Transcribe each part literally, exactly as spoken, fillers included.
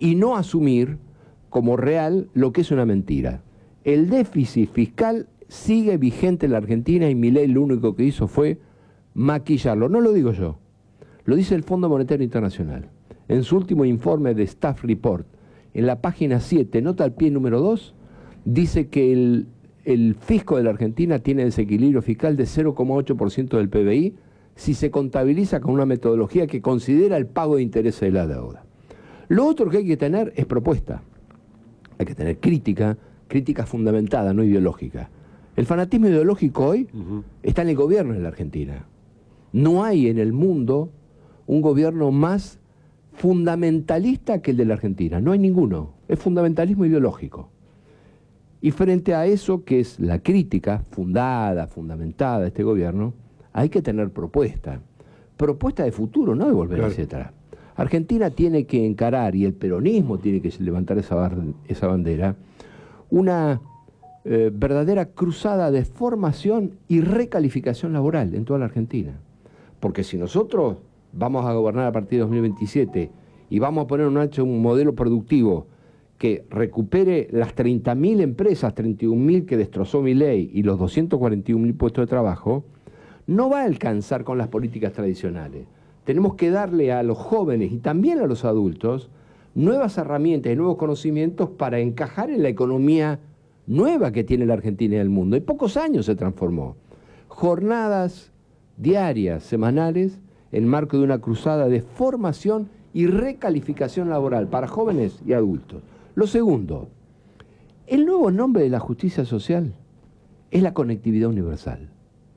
y no asumir como real lo que es una mentira. El déficit fiscal sigue vigente en la Argentina y Milei lo único que hizo fue maquillarlo. No lo digo yo, lo dice el Fondo Monetario Internacional. En su último informe de Staff Report, en la página siete, nota al pie número dos, dice que el, el fisco de la Argentina tiene desequilibrio fiscal de cero coma ocho por ciento del P B I si se contabiliza con una metodología que considera el pago de intereses de la deuda. Lo otro que hay que tener es propuesta. Hay que tener crítica, crítica fundamentada, no ideológica. El fanatismo ideológico hoy uh-huh. está en el gobierno de la Argentina. No hay en el mundo un gobierno más fundamentalista que el de la Argentina. No hay ninguno. Es fundamentalismo ideológico. Y frente a eso, que es la crítica fundada, fundamentada de este gobierno, hay que tener propuesta. Propuesta de futuro, no de volver claro. hacia atrás. Argentina tiene que encarar, y el peronismo tiene que levantar esa, esa bandera, una eh, verdadera cruzada de formación y recalificación laboral en toda la Argentina. Porque si nosotros vamos a gobernar a partir de dos mil veintisiete y vamos a poner en marcha un modelo productivo que recupere las treinta mil empresas, treinta y un mil que destrozó Milei y los doscientos cuarenta y un mil puestos de trabajo, no va a alcanzar con las políticas tradicionales. Tenemos que darle a los jóvenes y también a los adultos nuevas herramientas y nuevos conocimientos para encajar en la economía nueva que tiene la Argentina y el mundo. En pocos años se transformó. Jornadas diarias, semanales, en marco de una cruzada de formación y recalificación laboral para jóvenes y adultos. Lo segundo, el nuevo nombre de la justicia social es la conectividad universal.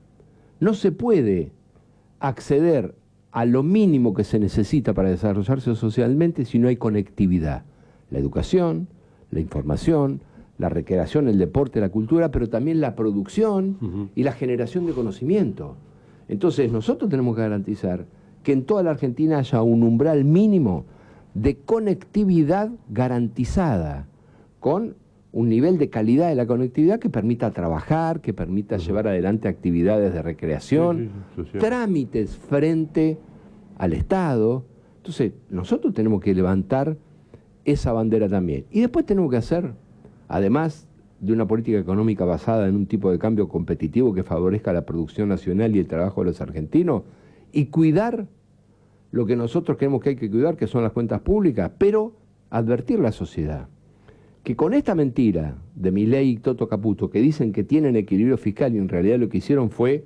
No se puede acceder a lo mínimo que se necesita para desarrollarse socialmente si no hay conectividad. La educación, la información, la recreación, el deporte, la cultura, pero también la producción uh-huh. y la generación de conocimiento. Entonces nosotros tenemos que garantizar que en toda la Argentina haya un umbral mínimo de conectividad garantizada, con un nivel de calidad de la conectividad que permita trabajar, que permita uh-huh. llevar adelante actividades de recreación, sí, sí, trámites frente al Estado. Entonces, nosotros tenemos que levantar esa bandera también. Y después tenemos que hacer, además de una política económica basada en un tipo de cambio competitivo que favorezca la producción nacional y el trabajo de los argentinos, y cuidar lo que nosotros creemos que hay que cuidar, que son las cuentas públicas, pero advertir a la sociedad que con esta mentira de Milei y Toto Caputo, que dicen que tienen equilibrio fiscal y en realidad lo que hicieron fue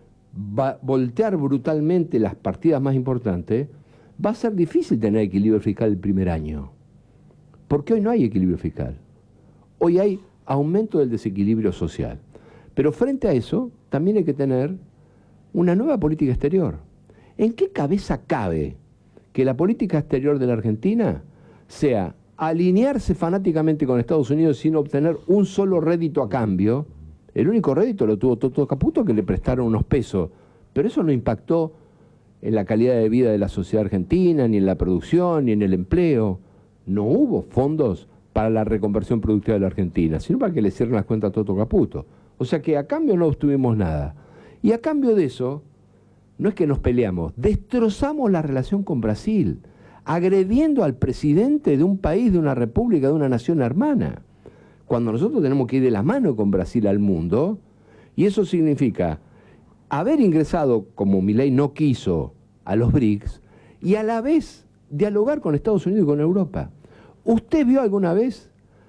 voltear brutalmente las partidas más importantes, va a ser difícil tener equilibrio fiscal el primer año. Porque hoy no hay equilibrio fiscal. Hoy hay aumento del desequilibrio social. Pero frente a eso, también hay que tener una nueva política exterior. ¿En qué cabeza cabe que la política exterior de la Argentina sea alinearse fanáticamente con Estados Unidos sin obtener un solo rédito a cambio? El único rédito lo tuvo Toto Caputo, que le prestaron unos pesos, pero eso no impactó en la calidad de vida de la sociedad argentina, ni en la producción, ni en el empleo. No hubo fondos para la reconversión productiva de la Argentina, sino para que le cierren las cuentas a Toto Caputo. O sea que a cambio no obtuvimos nada. Y a cambio de eso, no es que nos peleamos, destrozamos la relación con Brasil, agrediendo al presidente de un país, de una república, de una nación hermana, cuando nosotros tenemos que ir de la mano con Brasil al mundo, y eso significa haber ingresado, como Milei no quiso, a los BRICS, y a la vez dialogar con Estados Unidos y con Europa. ¿Usted vio alguna vez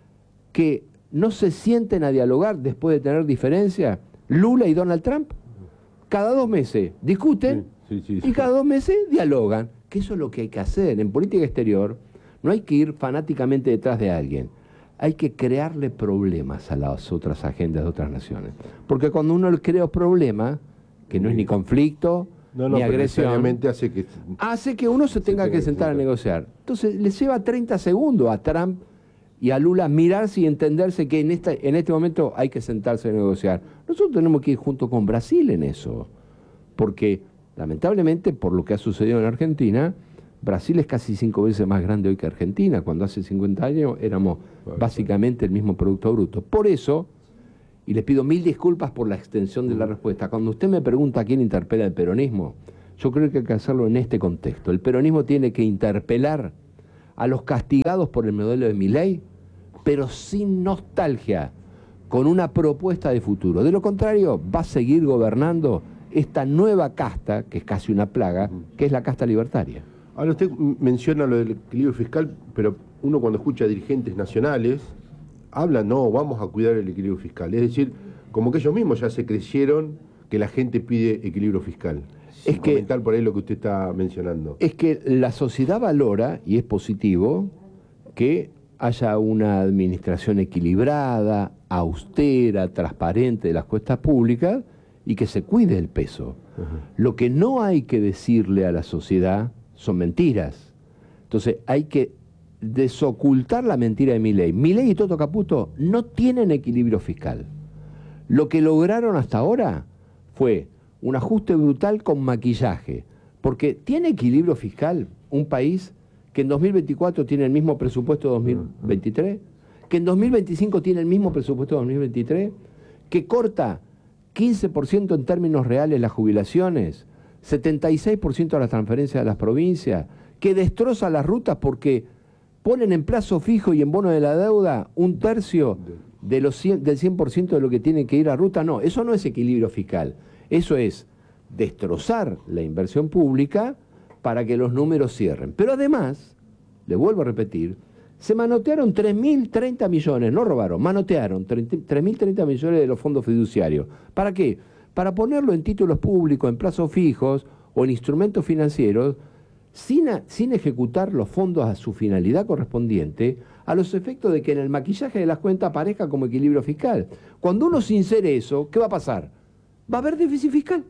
que no se sienten a dialogar después de tener diferencia Lula y Donald Trump? Cada dos meses discuten sí, sí, sí, sí. y cada dos meses dialogan. Que eso es lo que hay que hacer. En política exterior no hay que ir fanáticamente detrás de alguien. Hay que crearle problemas a las otras agendas de otras naciones. Porque cuando uno le crea problemas, que no es ni conflicto, no, no, ni agresión, hace que, hace que uno se tenga se que sentar a negociar. Entonces le lleva treinta segundos a Trump y a Lula mirarse y entenderse que en, esta, en este momento hay que sentarse a negociar. Nosotros tenemos que ir junto con Brasil en eso. Porque lamentablemente, por lo que ha sucedido en Argentina, Brasil es casi cinco veces más grande hoy que Argentina, cuando hace cincuenta años éramos básicamente el mismo Producto Bruto. Por eso, y les pido mil disculpas por la extensión de la respuesta, cuando usted me pregunta a quién interpela el peronismo, yo creo que hay que hacerlo en este contexto. El peronismo tiene que interpelar a los castigados por el modelo de Milei, pero sin nostalgia, con una propuesta de futuro. De lo contrario, va a seguir gobernando esta nueva casta, que es casi una plaga, que es la casta libertaria. Ahora usted menciona lo del equilibrio fiscal, pero uno cuando escucha a dirigentes nacionales, habla, no, vamos a cuidar el equilibrio fiscal. Es decir, como que ellos mismos ya se creyeron que la gente pide equilibrio fiscal. Es que comentar por ahí lo que usted está mencionando. Es que la sociedad valora, y es positivo, que haya una administración equilibrada, austera, transparente de las cuentas públicas y que se cuide el peso. Uh-huh. Lo que no hay que decirle a la sociedad son mentiras. Entonces hay que desocultar la mentira de Milei. Milei y Toto Caputo no tienen equilibrio fiscal. Lo que lograron hasta ahora fue un ajuste brutal con maquillaje, porque tiene equilibrio fiscal un país que en dos mil veinticuatro tiene el mismo presupuesto de dos mil veintitrés, que en dos mil veinticinco tiene el mismo presupuesto de dos mil veintitrés, que corta quince por ciento en términos reales las jubilaciones, setenta y seis por ciento de las transferencias a las provincias, que destroza las rutas porque ponen en plazo fijo y en bono de la deuda un tercio de los cien, del cien por ciento de lo que tiene que ir a ruta. No, eso no es equilibrio fiscal. Eso es destrozar la inversión pública para que los números cierren. Pero además, le vuelvo a repetir, se manotearon tres mil treinta millones, no robaron, manotearon tres mil treinta millones de los fondos fiduciarios. ¿Para qué? Para ponerlo en títulos públicos, en plazos fijos o en instrumentos financieros, sin, a, sin ejecutar los fondos a su finalidad correspondiente, a los efectos de que en el maquillaje de las cuentas aparezca como equilibrio fiscal. Cuando uno sincere eso, ¿qué va a pasar? Va a haber déficit fiscal,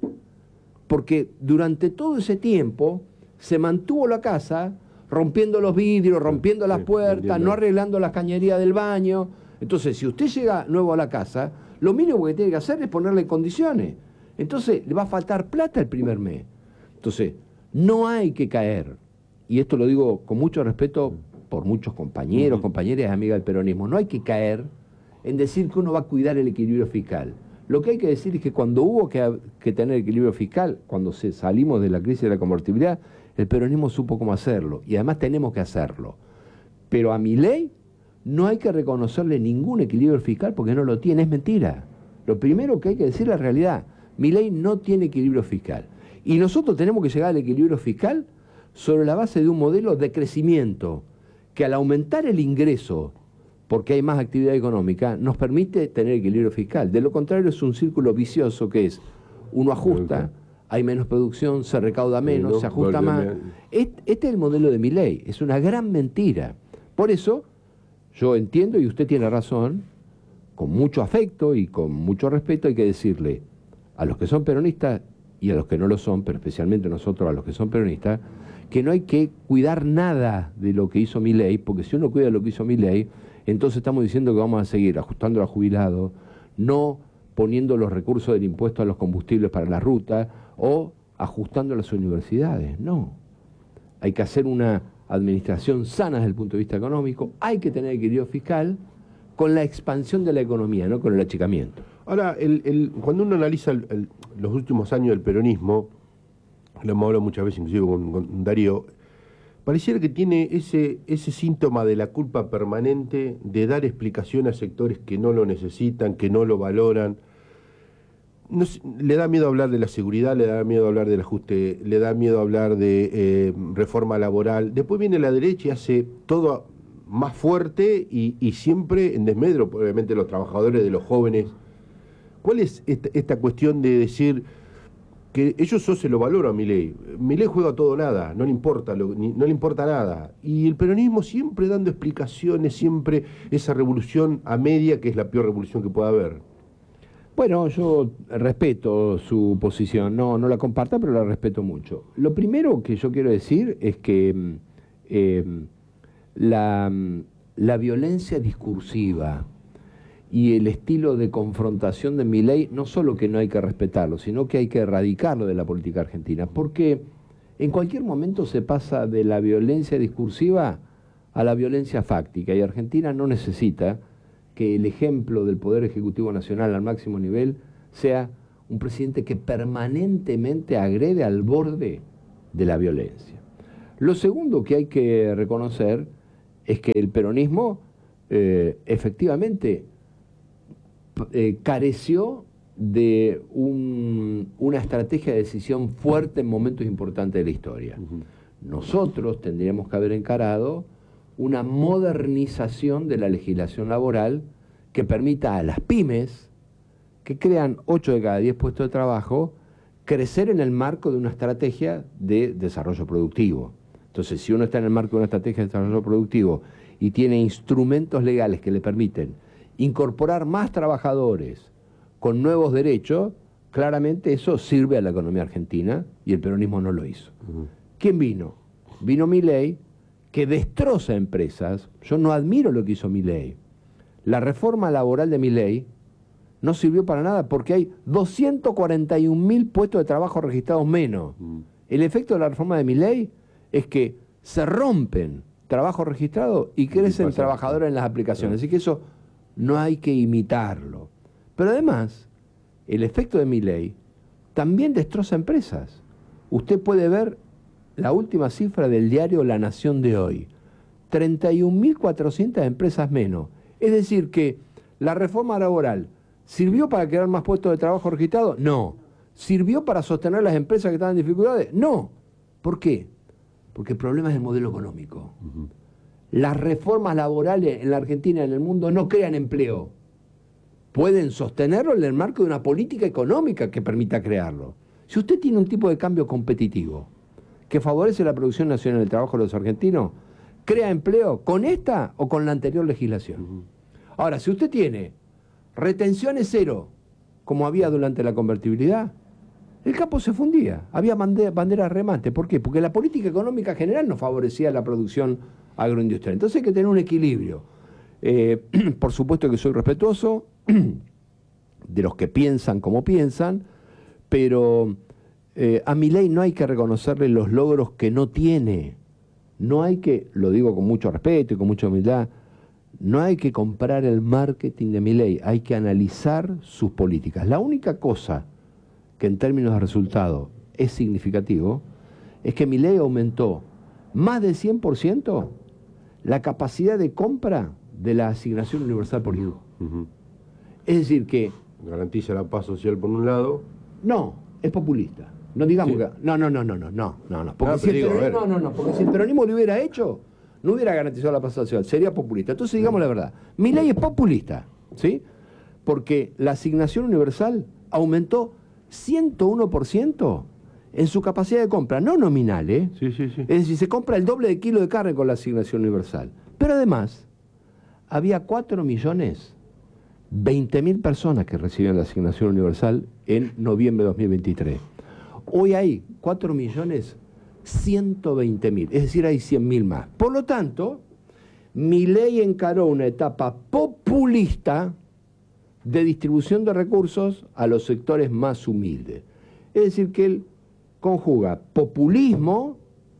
porque durante todo ese tiempo se mantuvo la casa rompiendo los vidrios, rompiendo las puertas, no arreglando las cañerías del baño. Entonces, si usted llega nuevo a la casa, lo mínimo que tiene que hacer es ponerle condiciones. Entonces, le va a faltar plata el primer mes. Entonces, no hay que caer, y esto lo digo con mucho respeto por muchos compañeros, compañeras y amigas del peronismo, no hay que caer en decir que uno va a cuidar el equilibrio fiscal. Lo que hay que decir es que cuando hubo que, que tener equilibrio fiscal, cuando se salimos de la crisis de la convertibilidad, el peronismo supo cómo hacerlo, y además tenemos que hacerlo. Pero a Milei no hay que reconocerle ningún equilibrio fiscal porque no lo tiene, es mentira. Lo primero que hay que decir es la realidad. Milei no tiene equilibrio fiscal. Y nosotros tenemos que llegar al equilibrio fiscal sobre la base de un modelo de crecimiento que al aumentar el ingreso, porque hay más actividad económica, nos permite tener equilibrio fiscal. De lo contrario es un círculo vicioso que es, uno ajusta, hay menos producción, se recauda menos, se ajusta más. Este, este es el modelo de Milei, es una gran mentira. Por eso, yo entiendo, y usted tiene razón, con mucho afecto y con mucho respeto hay que decirle a los que son peronistas y a los que no lo son, pero especialmente nosotros a los que son peronistas, que no hay que cuidar nada de lo que hizo Milei, porque si uno cuida lo que hizo Milei, entonces estamos diciendo que vamos a seguir ajustando a los jubilados, no poniendo los recursos del impuesto a los combustibles para la ruta o ajustando a las universidades. No. Hay que hacer una administración sana desde el punto de vista económico, hay que tener equilibrio fiscal con la expansión de la economía, no con el achicamiento. Ahora, el, el, cuando uno analiza el, el, los últimos años del peronismo, lo hemos hablado muchas veces inclusive con, con Darío, pareciera que tiene ese, ese síntoma de la culpa permanente de dar explicación a sectores que no lo necesitan, que no lo valoran. No sé, le da miedo hablar de la seguridad, le da miedo hablar del ajuste, le da miedo hablar de eh, reforma laboral. Después viene la derecha y hace todo más fuerte y, y siempre en desmedro, obviamente, de los trabajadores, de los jóvenes. ¿Cuál es esta, esta cuestión de decir que ellos eso se lo valoran a Milei? Milei juega todo o nada, no le importa, lo, ni, no le importa nada. Y el peronismo siempre dando explicaciones, siempre esa revolución a media, que es la peor revolución que pueda haber. Bueno, yo respeto su posición, no, no la comparto, pero la respeto mucho. Lo primero que yo quiero decir es que eh, la, la violencia discursiva y el estilo de confrontación de Milei, no solo que no hay que respetarlo, sino que hay que erradicarlo de la política argentina, porque en cualquier momento se pasa de la violencia discursiva a la violencia fáctica, y Argentina no necesita que el ejemplo del Poder Ejecutivo Nacional al máximo nivel sea un presidente que permanentemente agrede al borde de la violencia. Lo segundo que hay que reconocer es que el peronismo eh, efectivamente eh, careció de un, una estrategia de decisión fuerte en momentos importantes de la historia. Uh-huh. Nosotros tendríamos que haber encarado una modernización de la legislación laboral que permita a las pymes, que crean ocho de cada diez puestos de trabajo, crecer en el marco de una estrategia de desarrollo productivo. Entonces, si uno está en el marco de una estrategia de desarrollo productivo y tiene instrumentos legales que le permiten incorporar más trabajadores con nuevos derechos, claramente eso sirve a la economía argentina y el peronismo no lo hizo. Uh-huh. ¿Quién vino? Vino Milei, que destroza empresas. Yo no admiro lo que hizo Milei. La reforma laboral de Milei no sirvió para nada porque hay doscientos cuarenta y un mil puestos de trabajo registrados menos. Uh-huh. El efecto de la reforma de Milei es que se rompen trabajos registrados y crecen trabajadores en las aplicaciones. Así que eso no hay que imitarlo. Pero además, el efecto de Milei también destroza empresas. Usted puede ver la última cifra del diario La Nación de hoy. treinta y un mil cuatrocientas empresas menos. Es decir que la reforma laboral ¿sirvió para crear más puestos de trabajo registrados? No. ¿Sirvió para sostener las empresas que estaban en dificultades? No. ¿Por qué? Porque el problema es el modelo económico. Uh-huh. Las reformas laborales en la Argentina y en el mundo no crean empleo. Pueden sostenerlo en el marco de una política económica que permita crearlo. Si usted tiene un tipo de cambio competitivo que favorece la producción nacional del trabajo de los argentinos, crea empleo con esta o con la anterior legislación. Uh-huh. Ahora, si usted tiene retenciones cero, como había durante la convertibilidad, el campo se fundía, había banderas remantes. ¿Por qué? Porque la política económica general no favorecía la producción agroindustrial. Entonces hay que tener un equilibrio. Eh, por supuesto que soy respetuoso de los que piensan como piensan, pero eh, a Milei no hay que reconocerle los logros que no tiene. No hay que, lo digo con mucho respeto y con mucha humildad, no hay que comprar el marketing de Milei, hay que analizar sus políticas. La única cosa que en términos de resultado es significativo es que Milei aumentó más del cien por ciento la capacidad de compra de la asignación universal por hijo. Uh-huh. Es decir que... Garantiza la paz social por un lado. No, es populista. No digamos sí. que... No, no, no, no, no, no, no. Porque, no, si el digo, peronismo, no, no, no, porque si el peronismo lo hubiera hecho, no hubiera garantizado la paz social, sería populista. Entonces digamos la verdad. Milei es populista, ¿sí? Porque la asignación universal aumentó ciento uno por ciento en su capacidad de compra, no nominal, ¿eh? Sí, sí, sí. Es decir, se compra el doble de kilo de carne con la asignación universal. Pero además, había cuatro millones veinte mil personas que recibían la asignación universal en noviembre de dos mil veintitrés. Hoy hay cuatro millones ciento veinte mil, es decir, hay cien mil más. Por lo tanto, Milei encaró una etapa populista de distribución de recursos a los sectores más humildes. Es decir, que él conjuga populismo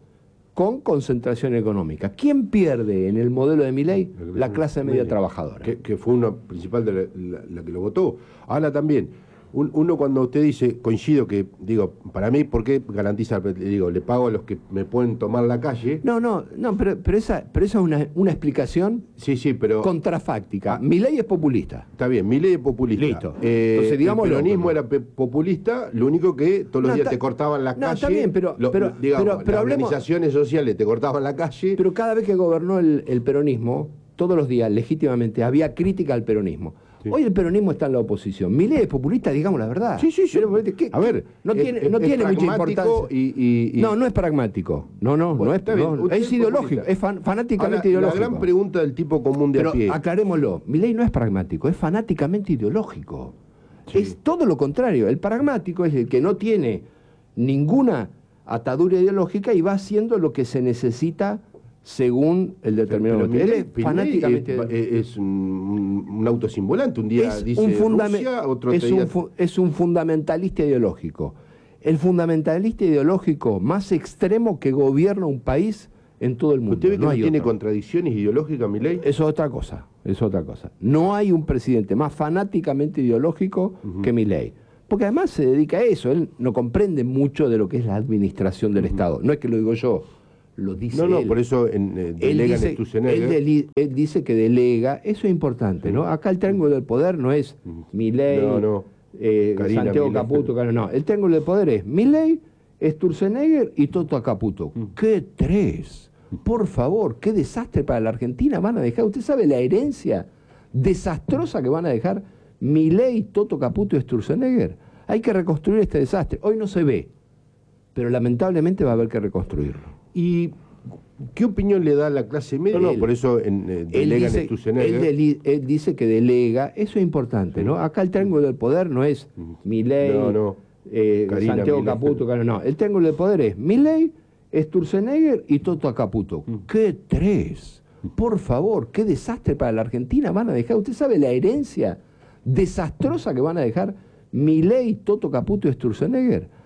con concentración económica. ¿Quién pierde en el modelo de Milei? La clase media trabajadora. Que, que fue una principal de la, la, la que lo votó. Ahora también, un, uno cuando usted dice, coincido que, digo, para mí, ¿por qué garantiza? Digo, le pago a los que me pueden tomar la calle. No, no, no, pero, pero esa, pero esa es una, una explicación sí, sí, pero, contrafáctica. Ah, Milei es populista. Está bien, Milei es populista. Listo. Eh, Entonces, digamos, el peronismo era populista, lo único que todos los no, días ta, te cortaban la no, calle. Está bien, pero, lo, pero, digamos, pero, pero las hablemos, organizaciones sociales te cortaban la calle. Pero cada vez que gobernó el, el peronismo, todos los días, legítimamente, había crítica al peronismo. Sí. Hoy el peronismo está en la oposición. Milei es populista, digamos la verdad. Sí, sí, sí. ¿Qué? A ver, no tiene, es, no es tiene mucha importancia. Y, y, y... No, no es pragmático. No, no, bueno, no es, no, es ideológico. Es fan, fanáticamente Ahora, ideológico. La gran pregunta del tipo común de Pero a pie. aclarémoslo. Milei no es pragmático, es fanáticamente ideológico. Sí. Es todo lo contrario. El pragmático es el que no tiene ninguna atadura ideológica y va haciendo lo que se necesita según el determinado. Pero, pero él es fanáticamente es, es un, un autosimbolante. Un día es dice un Rusia, otro es, día... un, es un fundamentalista ideológico. El fundamentalista ideológico más extremo que gobierna un país en todo el mundo. ¿Usted ve que no, no hay tiene otro. contradicciones ideológicas, Milei? Eso es otra cosa. Es otra cosa. No hay un presidente más fanáticamente ideológico uh-huh. que Milei. Porque además se dedica a eso. Él no comprende mucho de lo que es la administración del uh-huh. Estado. No es que lo digo yo. lo dice No, no, él. por eso en, eh, Él delegan dice, Sturzenegger. él, deli- él dice que delega, eso es importante, ¿no? Acá el triángulo del poder no es Milei, No, no. eh, Karina Santiago Milei. Caputo, Karina- no. El triángulo del poder es Milei, Sturzenegger y Toto Caputo. ¡Qué tres! Por favor, qué desastre para la Argentina van a dejar. ¿Usted sabe la herencia desastrosa que van a dejar Milei, Toto Caputo y Sturzenegger? Hay que reconstruir este desastre. Hoy no se ve, pero lamentablemente va a haber que reconstruirlo. ¿Y qué opinión le da a la clase media? No, Él. no, por eso en, eh, Él delegan dice, Sturzenegger. él, deli- él dice que delega, eso es importante, ¿no? Acá el triángulo del poder no es Milei, No, no. eh, Karina Santiago Milei. Caputo, Karina- no. El triángulo del poder es Milei, Sturzenegger y Toto Caputo. ¡Qué tres! Por favor, qué desastre para la Argentina van a dejar. ¿Usted sabe la herencia desastrosa que van a dejar Milei, Toto Caputo y Sturzenegger?